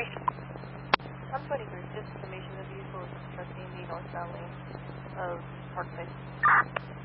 123, just information the vehicle is obstructing the northbound lane of Park Place.